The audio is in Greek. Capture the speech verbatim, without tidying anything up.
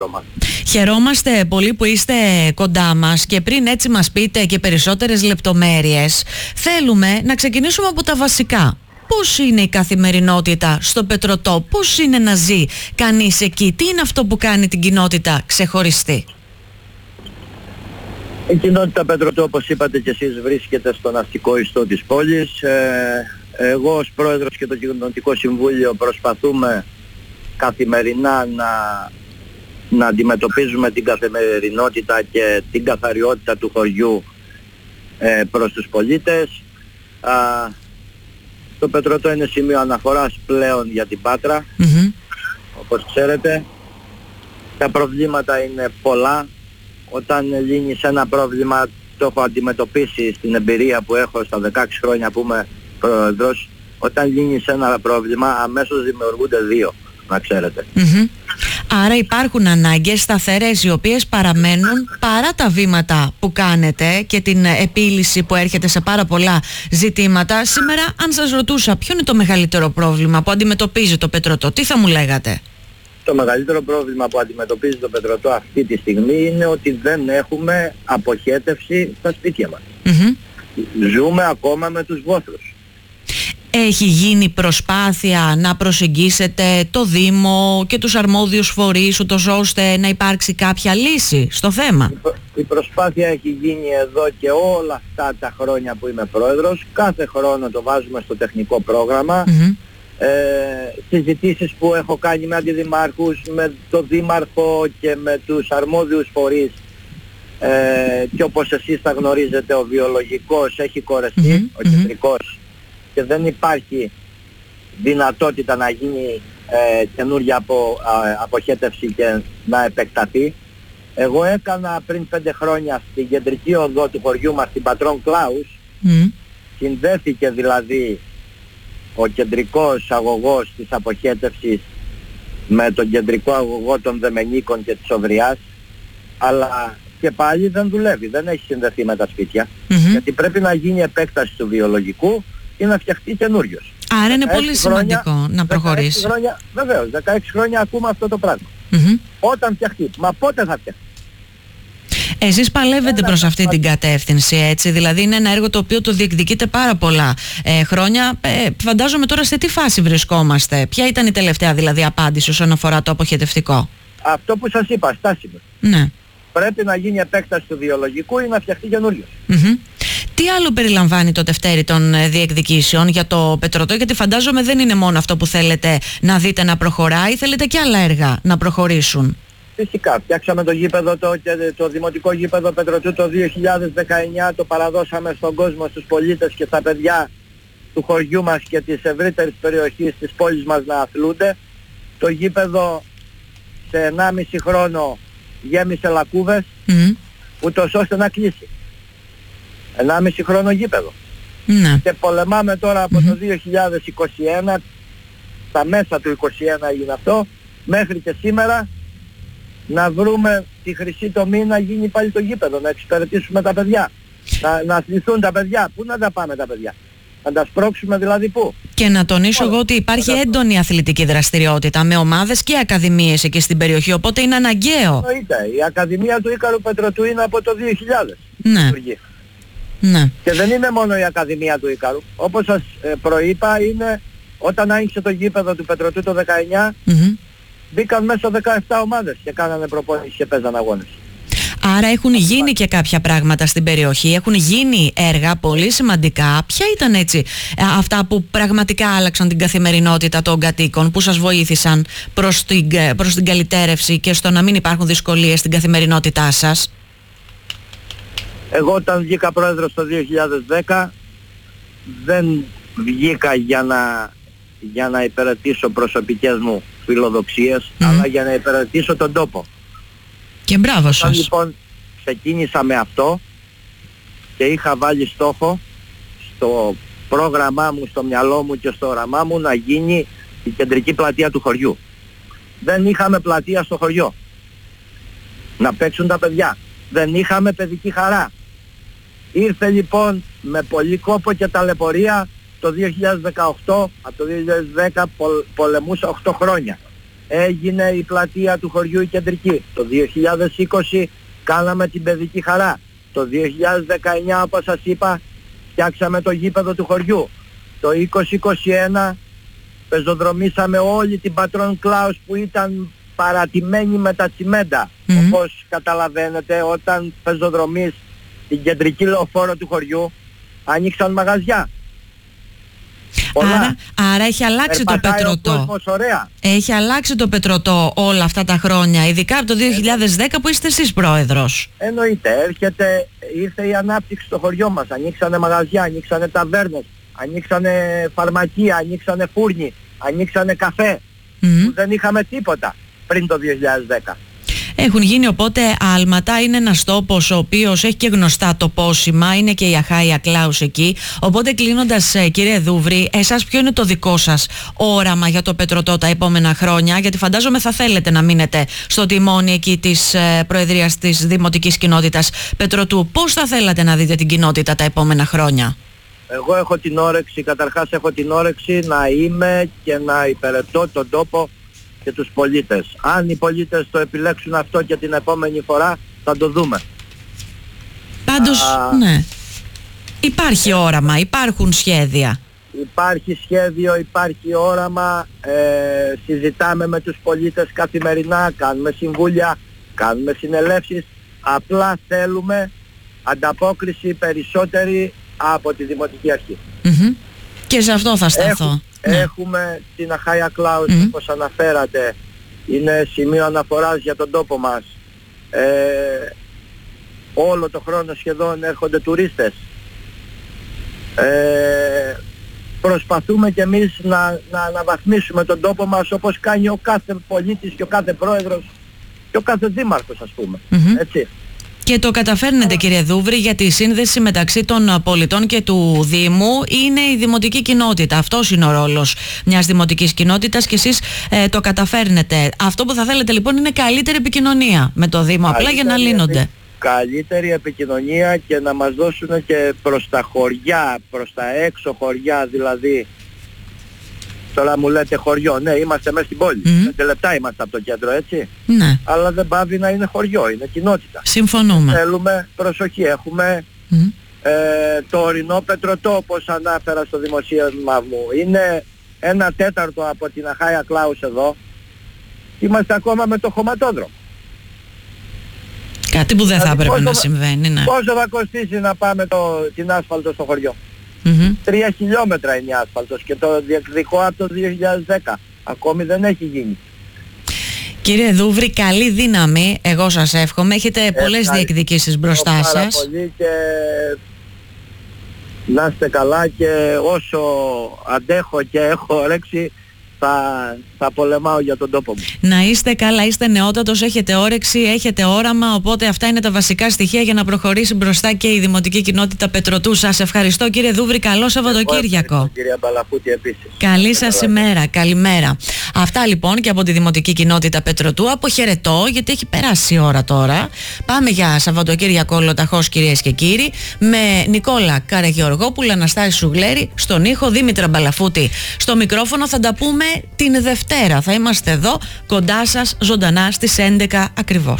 Χαιρόμαστε πολύ που είστε κοντά μας και πριν έτσι μας πείτε και περισσότερες λεπτομέρειες, θέλουμε να ξεκινήσουμε από τα βασικά. Πώς είναι η καθημερινότητα στο Πετρωτό, πώς είναι να ζει κανείς εκεί, τι είναι αυτό που κάνει την κοινότητα ξεχωριστή? Η κοινότητα Πετρωτό, όπως είπατε και εσείς, βρίσκεται στον αστικό ιστό της πόλης. Ε, εγώ ως πρόεδρος και το Κοινοτικό Συμβούλιο προσπαθούμε καθημερινά να, να αντιμετωπίζουμε την καθημερινότητα και την καθαριότητα του χωριού ε, προς τους πολίτες. Α, το Πετρωτό είναι σημείο αναφοράς πλέον για την Πάτρα, mm-hmm. όπως ξέρετε. Τα προβλήματα είναι πολλά. Όταν λύνεις ένα πρόβλημα, το έχω αντιμετωπίσει στην εμπειρία που έχω στα δεκαέξι χρόνια που είμαι πρόεδρος, όταν λύνεις ένα πρόβλημα αμέσως δημιουργούνται δύο, να ξέρετε. Mm-hmm. Άρα υπάρχουν ανάγκες σταθερές οι οποίες παραμένουν παρά τα βήματα που κάνετε και την επίλυση που έρχεται σε πάρα πολλά ζητήματα. Σήμερα, αν σας ρωτούσα ποιο είναι το μεγαλύτερο πρόβλημα που αντιμετωπίζει το Πετρωτό, τι θα μου λέγατε? Το μεγαλύτερο πρόβλημα που αντιμετωπίζει το Πετρωτό αυτή τη στιγμή είναι ότι δεν έχουμε αποχέτευση στα σπίτια μας. Mm-hmm. Ζούμε ακόμα με τους βόθρους. Έχει γίνει προσπάθεια να προσεγγίσετε το Δήμο και τους αρμόδιους φορείς ούτως ώστε να υπάρξει κάποια λύση στο θέμα? Η προσπάθεια έχει γίνει εδώ και όλα αυτά τα χρόνια που είμαι πρόεδρος. Κάθε χρόνο το βάζουμε στο τεχνικό πρόγραμμα. Mm-hmm. Ε, συζητήσεις που έχω κάνει με αντιδημάρχους, με το δήμαρχο και με τους αρμόδιους φορείς, ε, και όπως εσείς θα γνωρίζετε, ο βιολογικός έχει κορεστεί, mm-hmm. ο κεντρικός, και δεν υπάρχει δυνατότητα να γίνει ε, καινούργια απο, α, αποχέτευση και να επεκταθεί. Εγώ έκανα πριν πέντε χρόνια στην κεντρική οδό του χωριού μας, την Πατρών Κλάους, mm. συνδέθηκε δηλαδή ο κεντρικός αγωγός της αποχέτευσης με τον κεντρικό αγωγό των Δεμενίκων και της Οβριάς, αλλά και πάλι δεν δουλεύει, δεν έχει συνδεθεί με τα σπίτια, mm-hmm. γιατί πρέπει να γίνει επέκταση του βιολογικού ή να φτιαχτεί καινούριος. Άρα είναι πολύ σημαντικό χρόνια, να προχωρήσει. Χρόνια, βεβαίως, δεκαέξι χρόνια ακούμε αυτό το πράγμα. Mm-hmm. Όταν φτιαχτεί, μα πότε θα φτιαχτεί? Εσείς παλεύετε προς αυτή την κατεύθυνση, έτσι, δηλαδή είναι ένα έργο το οποίο το διεκδικείτε πάρα πολλά ε, χρόνια. Ε, φαντάζομαι τώρα σε τι φάση βρισκόμαστε, ποια ήταν η τελευταία δηλαδή απάντηση όσον αφορά το αποχετευτικό? Αυτό που σας είπα, στάσιμο. Ναι. Πρέπει να γίνει επέκταση του βιολογικού ή να φτιαχτεί καινούριος. Mm-hmm. Τι άλλο περιλαμβάνει το τευτέρι των διεκδικήσεων για το Πετρωτό, γιατί φαντάζομαι δεν είναι μόνο αυτό που θέλετε να δείτε να προχωράει, θέλετε και άλλα έργα να προχωρήσουν? Φυσικά, φτιάξαμε το γήπεδο, το, το δημοτικό γήπεδο Πετρωτού το δύο χιλιάδες δεκαεννιά, το παραδώσαμε στον κόσμο, στους πολίτες και στα παιδιά του χωριού μας και της ευρύτερης περιοχής της πόλης μας να αθλούνται. Το γήπεδο σε ενάμιση χρόνο γέμισε λακκούβες, mm. ούτως ώστε να κλείσει. ενάμιση χρόνο γήπεδο. Mm. Και πολεμάμε τώρα από mm. το δύο χιλιάδες είκοσι ένα, στα μέσα του είκοσι ένα έγινε αυτό, μέχρι και σήμερα, να βρούμε τη χρυσή τομή να γίνει πάλι το γήπεδο, να εξυπηρετήσουμε τα παιδιά, να, να αθληθούν τα παιδιά. Πού να τα πάμε τα παιδιά? Να τα σπρώξουμε δηλαδή πού? Και να τονίσω εγώ ότι υπάρχει έντονη αθλητική δραστηριότητα με ομάδες και ακαδημίες εκεί στην περιοχή, οπότε είναι αναγκαίο. Εννοείται. Η Ακαδημία του Ίκαρου Πετρωτού είναι από το δύο χιλιάδες. Ναι. Ναι. Και δεν είναι μόνο η Ακαδημία του Ίκαρου. Όπως σας ε, προείπα, είναι όταν άνοιξε το γήπεδο του Πετρωτού το δεκαεννιά, mm-hmm. μπήκαν μέσα δεκαεπτά ομάδες και κάνανε προπόνηση και παίζαν αγώνες. Άρα έχουν γίνει και κάποια πράγματα στην περιοχή, έχουν γίνει έργα πολύ σημαντικά. Ποια ήταν έτσι αυτά που πραγματικά άλλαξαν την καθημερινότητα των κατοίκων, που σας βοήθησαν προς την, προς την καλυτέρευση και στο να μην υπάρχουν δυσκολίες στην καθημερινότητά σας? Εγώ όταν βγήκα πρόεδρος το δύο χιλιάδες δέκα δεν βγήκα για να, για να υπηρετήσω προσωπικές μου φιλοδοξίες, mm. αλλά για να υπηρετήσω τον τόπο. Και μπράβο σας. Όταν λοιπόν ξεκίνησα με αυτό και είχα βάλει στόχο στο πρόγραμμά μου, στο μυαλό μου και στο όραμά μου να γίνει η κεντρική πλατεία του χωριού. Δεν είχαμε πλατεία στο χωριό να παίξουν τα παιδιά. Δεν είχαμε παιδική χαρά. Ήρθε λοιπόν με πολύ κόπο και ταλαιπωρία το δύο χιλιάδες δεκαοκτώ, από το δύο χιλιάδες δέκα πολεμούσα οκτώ χρόνια. έγινε η πλατεία του χωριού η κεντρική. Το δύο χιλιάδες είκοσι κάναμε την παιδική χαρά. Το δύο χιλιάδες δεκαεννιά, όπως σας είπα, φτιάξαμε το γήπεδο του χωριού. Το είκοσι είκοσι ένα πεζοδρομήσαμε όλη την Πατρών Κλάους που ήταν παρατημένη με τα τσιμέντα. Mm-hmm. Όπως καταλαβαίνετε, όταν πεζοδρομείς την κεντρική λεωφόρο του χωριού, ανοίξαν μαγαζιά. Άρα, άρα έχει αλλάξει το πετρωτό. Έχει αλλάξει το πετρωτό όλα αυτά τα χρόνια, ειδικά από το δύο χιλιάδες δέκα που είστε εσείς πρόεδρος. Εννοείται, έρχεται, ήρθε η ανάπτυξη στο χωριό μας. Ανοίξανε μαγαζιά, ανοίξανε ταβέρνες, ανοίξανε φαρμακεία, ανοίξανε φούρνοι, ανοίξανε καφέ. Mm-hmm. Που δεν είχαμε τίποτα πριν το δύο χιλιάδες δέκα. Έχουν γίνει οπότε άλματα, είναι ένας τόπος ο οποίος έχει και γνωστά τοπόσημα, είναι και η Αχάια Κλάους εκεί. Οπότε κλείνοντας, κύριε Δούβρη, εσάς ποιο είναι το δικό σας όραμα για το πετρωτό τα επόμενα χρόνια? Γιατί φαντάζομαι θα θέλετε να μείνετε στο τιμόνι εκεί της Προεδρίας της Δημοτικής Κοινότητας Πετρωτού. Πώς θα θέλατε να δείτε την κοινότητα τα επόμενα χρόνια? Εγώ έχω την όρεξη, καταρχάς έχω την όρεξη να είμαι και να υπηρετώ τον τόπο και τους πολίτες. Αν οι πολίτες το επιλέξουν αυτό και την επόμενη φορά θα το δούμε. Πάντως, Α, ναι. Υπάρχει όραμα, υπάρχουν σχέδια. Υπάρχει σχέδιο, υπάρχει όραμα, ε, συζητάμε με τους πολίτες καθημερινά, κάνουμε συμβούλια, κάνουμε συνελεύσεις. Απλά θέλουμε ανταπόκριση περισσότερη από τη Δημοτική Αρχή. Mm-hmm. Και σε αυτό θα σταθώ. Έχ, ναι. Έχουμε την Αχάια Κλάους, mm-hmm. όπως αναφέρατε, είναι σημείο αναφοράς για τον τόπο μας. Ε, όλο το χρόνο σχεδόν έρχονται τουρίστες. Ε, προσπαθούμε κι εμείς να, να αναβαθμίσουμε τον τόπο μας όπως κάνει ο κάθε πολίτης και ο κάθε πρόεδρος και ο κάθε δήμαρχος, ας πούμε. Mm-hmm. Έτσι. Και το καταφέρνετε, κύριε Δούβρη, γιατί η σύνδεση μεταξύ των πολιτών και του Δήμου είναι η δημοτική κοινότητα. Αυτός είναι ο ρόλος μιας δημοτικής κοινότητας και εσείς ε, το καταφέρνετε. Αυτό που θα θέλετε λοιπόν είναι καλύτερη επικοινωνία με το Δήμο, καλύτερη, απλά για να λύνονται. Καλύτερη επικοινωνία και να μας δώσουν και προς τα χωριά, προς τα έξω χωριά δηλαδή. Τώρα μου λέτε χωριό, ναι, είμαστε μέσα στην πόλη. Mm. Πέντε λεπτά είμαστε από το κέντρο, έτσι. Ναι. Αλλά δεν πάβει να είναι χωριό, είναι κοινότητα. Συμφωνούμε. Θέλουμε προσοχή. Έχουμε mm. ε, το ορεινό πετρωτό, όπως ανάφερα στο δημοσίευμα μου. Είναι ένα τέταρτο από την Αχάια Κλάους εδώ. Είμαστε ακόμα με το χωματόδρομο. Κάτι που δεν δηλαδή, θα έπρεπε να θα, συμβαίνει, ναι. Πόσο θα κοστίσει να πάμε το, την άσφαλτο στο χωριό? Mm-hmm. Τρία χιλιόμετρα είναι η άσφαλτος και το διεκδικώ από το δύο χιλιάδες δέκα. Ακόμη δεν έχει γίνει. Κύριε Δούβρη, καλή δύναμη. Εγώ σας εύχομαι. Έχετε ε, πολλές διεκδικήσεις μπροστά σας. Πάρα πολύ και να είστε καλά και όσο αντέχω και έχω όρεξη θα, θα πολεμάω για τον τόπο μου. Να είστε καλά, είστε νεότατος, έχετε όρεξη, έχετε όραμα, οπότε αυτά είναι τα βασικά στοιχεία για να προχωρήσει μπροστά και η Δημοτική Κοινότητα Πετρωτού. Σας ευχαριστώ, κύριε Δούβρη, καλό Σαββατοκύριακο. Κυρία Μπαλαφούτη επίσης. Καλή σας ημέρα, καλημέρα. Αυτά λοιπόν και από τη Δημοτική Κοινότητα Πετρωτού. Αποχαιρετώ, γιατί έχει περάσει η ώρα τώρα. Πάμε για Σαββατοκύριακο ολοταχώς, κυρίες και κύριοι, με Νικόλα Καραγεωργόπουλα, Αναστάση Σουγλέρη, στον ήχο Δήμητρα Μπαλαφούτη. Στο μικρόφωνο θα τα πούμε την Δευτέρα. Θα είμαστε εδώ κοντά σας ζωντανά στις έντεκα ακριβώς.